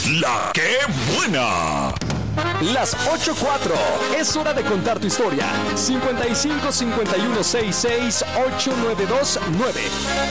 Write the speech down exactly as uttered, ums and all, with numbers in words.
La que buena. Las ocho cuatro. Es hora de contar tu historia. cincuenta y cinco cincuenta y uno sesenta y seis ocho nueve dos nueve.